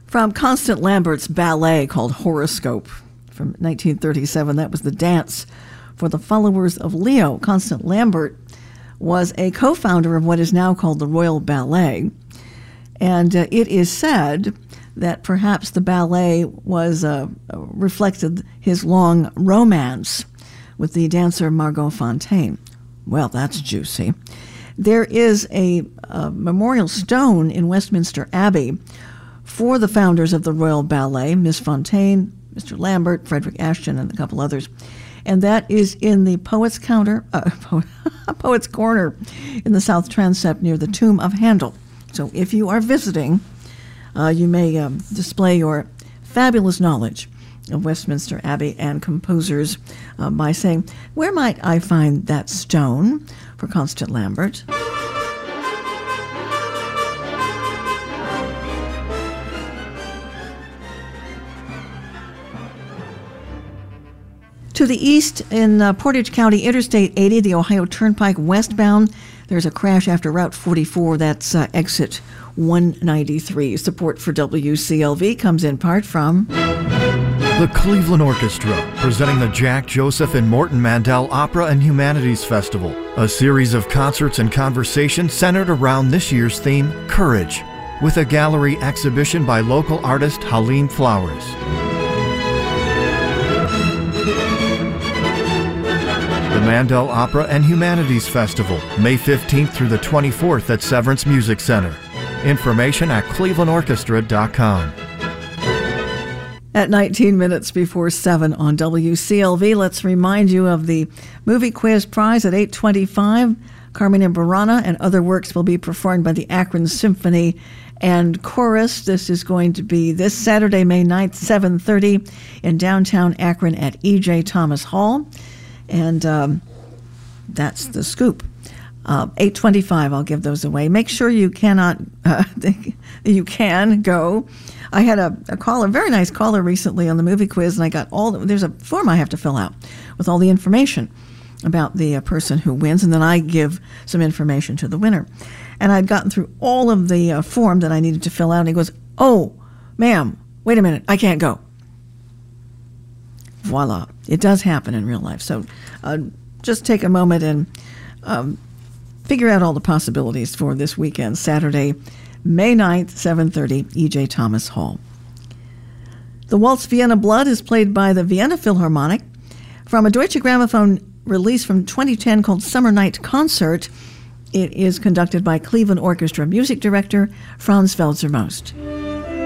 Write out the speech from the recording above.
From Constant Lambert's ballet called Horoscope from 1937. That was the dance for the followers of Leo. Constant Lambert was a co-founder of what is now called the Royal Ballet. And it is said that perhaps the ballet was reflected his long romance with the dancer Margot Fonteyn. Well, that's juicy. There is a memorial stone in Westminster Abbey for the founders of the Royal Ballet, Miss Fonteyn, Mr. Lambert, Frederick Ashton, and a couple others. And that is in the Poets' Corner in the South Transept near the tomb of Handel. So if you are visiting, you may display your fabulous knowledge of Westminster Abbey and composers by saying, where might I find that stone for Constant Lambert? To the east in Portage County, Interstate 80, the Ohio Turnpike westbound, there's a crash after Route 44. That's exit 193. Support for WCLV comes in part from the Cleveland Orchestra, presenting the Jack Joseph and Morton Mandel Opera and Humanities Festival, a series of concerts and conversations centered around this year's theme, Courage, with a gallery exhibition by local artist Halim Flowers. The Mandel Opera and Humanities Festival, May 15th through the 24th at Severance Music Center. Information at clevelandorchestra.com. At 19 minutes before 7 on WCLV, let's remind you of the Movie Quiz Prize at 8:25. Carmina Burana and other works will be performed by the Akron Symphony and Chorus. This is going to be this Saturday, May 9th, 7:30 in downtown Akron at E.J. Thomas Hall. And that's the scoop. 8:25, I'll give those away. Make sure you you can go. I had a very nice caller recently on the movie quiz, and I got there's a form I have to fill out with all the information about the person who wins, and then I give some information to the winner. And I'd gotten through all of the form that I needed to fill out, and he goes, "Oh, ma'am, wait a minute, I can't go." Voila. It does happen in real life. So just take a moment and figure out all the possibilities for this weekend, Saturday, May 9th, 7:30, E.J. Thomas Hall. The Waltz Vienna Blood is played by the Vienna Philharmonic from a Deutsche Grammophon release from 2010 called Summer Night Concert. It is conducted by Cleveland Orchestra music director Franz Welser-Most.